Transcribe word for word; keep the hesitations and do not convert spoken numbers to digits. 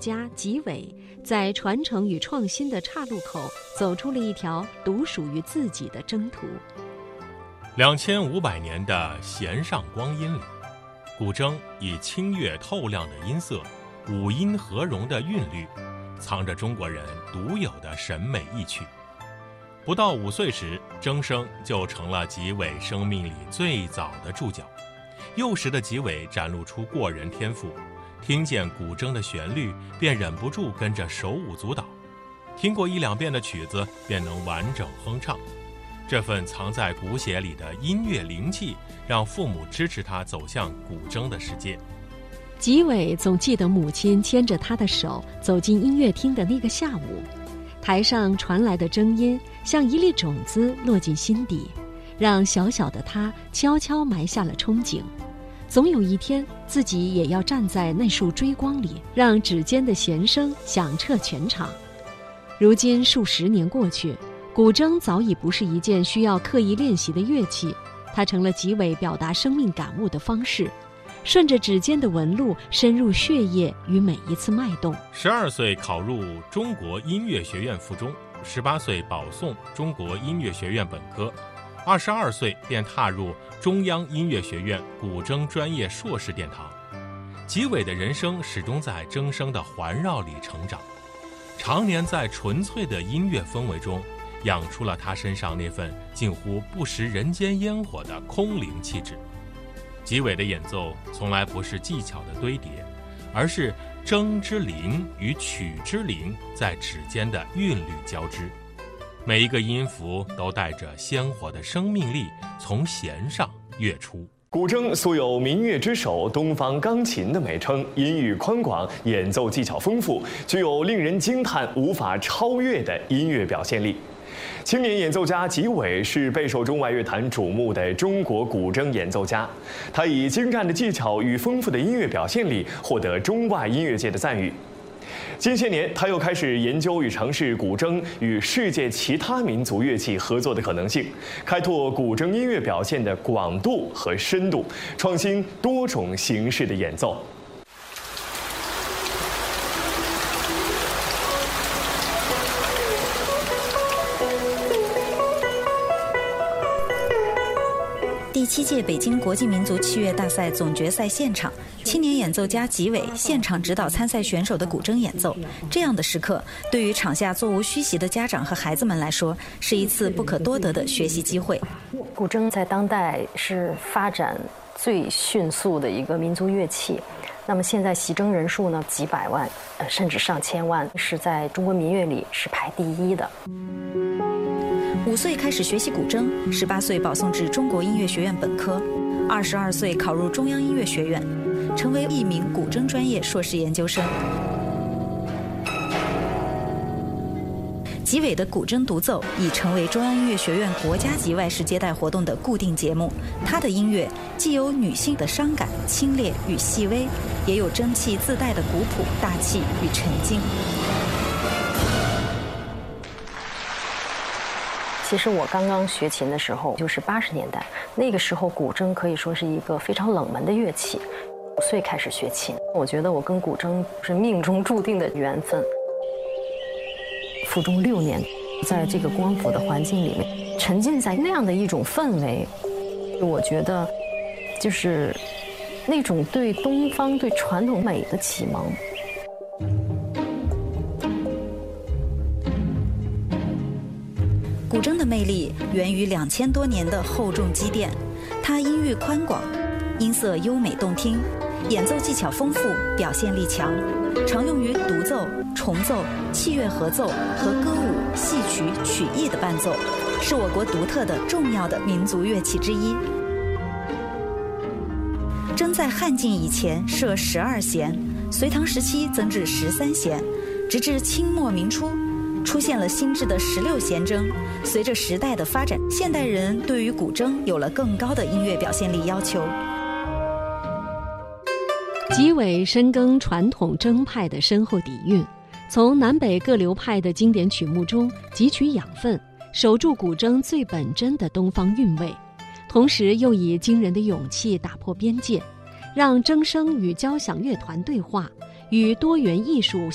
家吉伟在传承与创新的岔路口走出了一条独属于自己的征途。 两千五百年的弦上光阴里，古筝以清越透亮的音色，五音合融的韵律，藏着中国人独有的审美意趣。不到五岁时，筝声就成了吉伟生命里最早的注脚。幼时的吉伟展露出过人天赋，听见古筝的旋律便忍不住跟着手舞足蹈，听过一两遍的曲子便能完整哼唱。这份藏在骨血里的音乐灵气，让父母支持他走向古筝的世界。 吉伟总记得母亲牵着他的手走进音乐厅的那个下午，台上传来的筝音像一粒种子落进心底，让小小的他悄悄埋下了憧憬，总有一天自己也要站在那束追光里，让指尖的弦声响彻全场。如今数十年过去，古筝早已不是一件需要刻意练习的乐器，它成了吉伟表达生命感悟的方式，顺着指尖的纹路深入血液与每一次脉动。 十二岁考入中国音乐学院附中，十八岁保送中国音乐学院本科，二十二岁便踏入中央音乐学院古筝专业硕士殿堂。吉伟的人生始终在筝声的环绕里成长，常年在纯粹的音乐氛围中，养出了他身上那份近乎不食人间烟火的空灵气质。吉伟的演奏从来不是技巧的堆叠，而是筝之灵与曲之灵在指尖的韵律交织，每一个音符都带着鲜活的生命力从弦上跃出。 古筝素有民乐之首、东方钢琴的美称，音域宽广，演奏技巧丰富，具有令人惊叹、无法超越的音乐表现力。青年演奏家吉伟是备受中外乐坛瞩目的中国古筝演奏家，他以精湛的技巧与丰富的音乐表现力获得中外音乐界的赞誉。近些年，他又开始研究与尝试古筝与世界其他民族乐器合作的可能性，开拓古筝音乐表现的广度和深度，创新多种形式的演奏。 第七届北京国际民族器乐大赛总决赛现场，青年演奏家吉伟现场指导参赛选手的古筝演奏。这样的时刻，对于场下座无虚席的家长和孩子们来说，是一次不可多得的学习机会。 古筝在当代是发展最迅速的一个民族乐器，那么现在习筝人数呢几百万，呃，甚至上千万，是在中国民乐里是排第一的。 五岁开始学习古筝，十八岁保送至中国音乐学院本科，二十二岁考入中央音乐学院，成为一名古筝专业硕士研究生。吉伟的古筝独奏已成为中央音乐学院国家级外事接待活动的固定节目。他的音乐既有女性的伤感、清冽与细微，也有蒸汽自带的古朴、大气与沉静。 其实我刚刚学琴的时候就是八十年代，那个时候古筝可以说是一个非常冷门的乐器。五岁开始学琴，我觉得我跟古筝是命中注定的缘分。附中六年，在这个光谱的环境里面，沉浸在那样的一种氛围，我觉得就是那种对东方、对传统美的启蒙。 古筝的魅力源于两千多年的厚重积淀，它音域宽广，音色优美动听，演奏技巧丰富，表现力强，常用于独奏、重奏、器乐合奏和歌舞、戏曲、曲艺的伴奏，是我国独特的重要的民族乐器之一。筝在汉晋以前设十二弦，隋唐时期增至十三弦，直至清末明初出现了新制的十六弦筝。随着时代的发展，现代人对于古筝有了更高的音乐表现力要求。 吉伟深耕传统筝派的深厚底蕴，从南北各流派的经典曲目中汲取养分，守住古筝最本真的东方韵味，同时又以惊人的勇气打破边界，让筝声与交响乐团对话，与多元艺术